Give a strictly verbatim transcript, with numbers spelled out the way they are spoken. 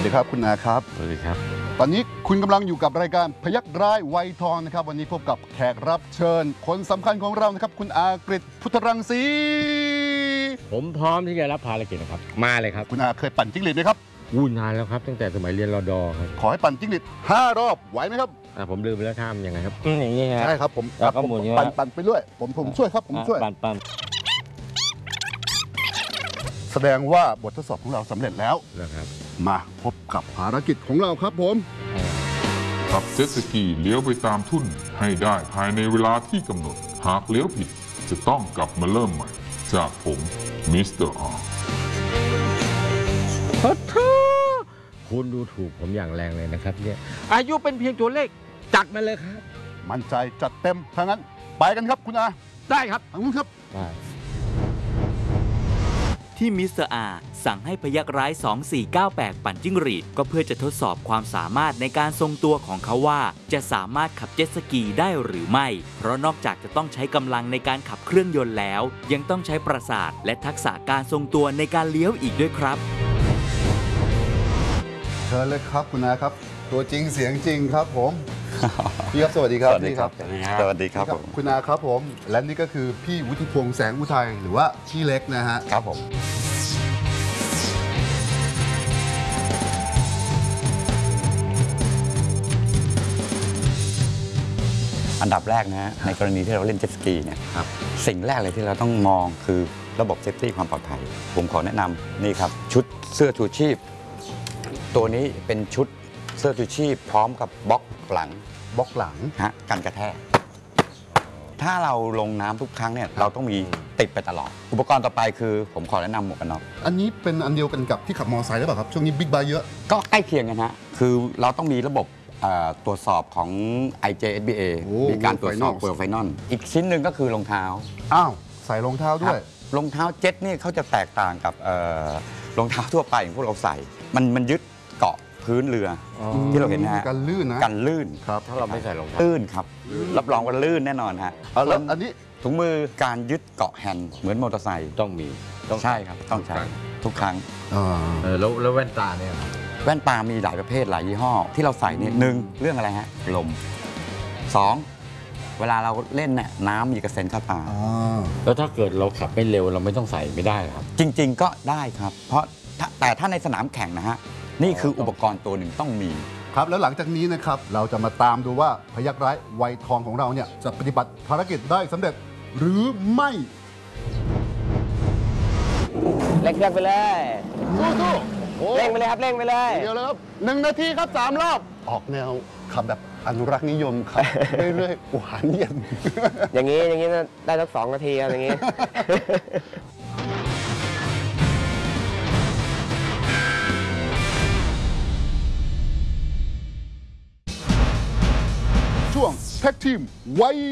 ดีครับคุณอาครับสวัสดีครับตอนนี้คุณกำลังอยู่กับรายการพยัคฆ์ร้ายวัยทองนะครับวันนี้พบกับแขกรับเชิญคนสำคัญของเรานะครับคุณอากฤษพุทธรังสีผมพร้อมที่จะรับภารกิจนะครับมาเลยครับคุณอาเคยปั่นจิ้งหรีดไหมครับอู้นานแล้วครับตั้งแต่สมัยเรียนรอดอครับขอให้ปั่นจิ้งหรีดห้ารอบไหวไหมครับอ่าผมลืมไปแล้วท่ามยังไงครับอย่างนี้ใช่ครับผมครับผมปั่นปั่นไปด้วยผมผมช่วยครับผมช่วยปั่นปั่นแสดงว่าบททดสอบของเราสำเร็จแล้วนะครับมาพบกับภารกิจของเราครับผมขับเจ็ตสกีเลี้ยวไปตามทุ่นให้ได้ภายในเวลาที่กำหนดหากเลี้ยวผิดจะต้องกลับมาเริ่มใหม่จากผมมิสเตอร์อาร์ขอโทษคุณดูถูกผมอย่างแรงเลยนะครับเนี่ยอายุเป็นเพียงตัวเลขจัดมาเลยครับมั่นใจจัดเต็มถ้างั้นไปกันครับคุณอาได้ครับทางนู้นครับที่มิสเตอร์อาร์สั่งให้พยัคฆ์ร้ายสองสี่เก้าแปดปั่นจิ้งหรีดก็เพื่อจะทดสอบความสามารถในการทรงตัวของเขาว่าจะสามารถขับเจ็ตสกีได้หรือไม่เพราะนอกจากจะต้องใช้กำลังในการขับเครื่องยนต์แล้วยังต้องใช้ประสาทและทักษะการทรงตัวในการเลี้ยวอีกด้วยครับเชิญเลยครับคุณอาครับตัวจริงเสียงจริงครับผมพี่ครับสวัสดีครับสวัสดีครับสวัสดีครับผมคุณอาครับผมและนี่ก็คือพี่วุฒิพงษ์แสงอุทัยหรือว่าพี่เล็กนะฮะครับผมอันดับแรกนะฮะในกรณีที่เราเล่นเจ็ตสกีเนี่ยสิ่งแรกเลยที่เราต้องมองคือระบบเซฟตี้ความปลอดภัยผมขอแนะนำนี่ครับชุดเสื้อชูชีพตัวนี้เป็นชุดเสื้อชูชีพพร้อมกับบล็อกหลังบล็อกหลังฮะกันกระแทกถ้าเราลงน้ำทุกครั้งเนี่ยเราต้องมีติดไปตลอดอุปกรณ์ต่อไปคือผมขอแนะนำหมวกกันน็อกอันนี้เป็นอันเดียวกันกับที่ขับมอเตอร์ไซค์หรือเปล่าครับช่วงนี้บิ๊กไบค์เยอะก็ใกล้เคียงกันฮะคือเราต้องมีระบบตรวจสอบของ ไอ เจ เอส บี เอ มีการตรวจสอบเปลือกไฟนอลอีกชิ้นหนึ่งก็คือรองเท้าอ้าวใส่รองเท้าด้วยรองเท้าเจ็ตนี่เขาจะแตกต่างกับรองเท้าทั่วไปอย่างพวกเราใส่มันมันยึดเกาะพื้นเรือที่เราเห็นนะฮะกันลื่นนะกันลื่นครับถ้าเราไม่ใส่รองเท้าลื่นครับรับรองว่าลื่นแน่นอนฮะแล้วอันนี้ถุงมือการยึดเกาะแฮนด์เหมือนมอเตอร์ไซค์ต้องมีต้องใช่ครับต้องใช้ทุกครั้งเออแล้วแล้วแว่นตาเนี่ยแว่นตามีหลายประเภทหลายยี่ห้อที่เราใส่เนี่ยหนึ่งเรื่องอะไรฮะลมสองเวลาเราเล่นเนี่ยน้ำมีกระเซ็นเข้าตาแล้วถ้าเกิดเราขับไม่เร็วเราไม่ต้องใส่ไม่ได้ครับจริงๆก็ได้ครับเพราะแต่ถ้าในสนามแข่งนะฮะนี่คืออุปกรณ์ตัวหนึ่งต้องมีครับแล้วหลังจากนี้นะครับเราจะมาตามดูว่าพยัคฆ์ร้ายวัยทองของเราเนี่ยจะปฏิบัติภารกิจได้สำเร็จหรือไม่เร่งเครื่องไปเลยเร่งไปเลยครับเร่งไปเลยเดี๋ยวเลยครับหนึ่งนาทีครับสามรอบออกแนวขับแบบอนุรักษ์นิยมครับเรื่อยๆหวานเย็นอย่างนี้อย่างนี้ได้สักสองนาทีครับอย่างนี้ช่วงแท็กทีมไว้